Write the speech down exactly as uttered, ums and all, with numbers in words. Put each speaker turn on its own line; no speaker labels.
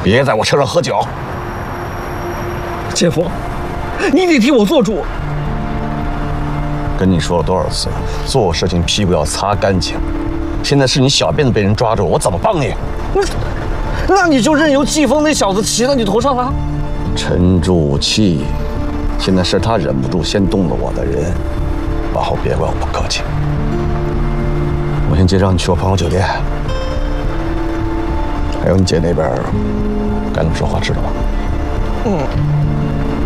别在我车上喝酒。
姐夫，你得替我做主。
跟你说了多少次了，做事情屁股要擦干净。现在是你小辫子被人抓住，我怎么帮你？
那，那你就任由季风那小子骑到你头上了。
沉住气，现在是他忍不住先动了我的人，往后别怪我不客气。我先接上你去我朋友酒店。还有你姐那边该怎么说话知道吗？
嗯。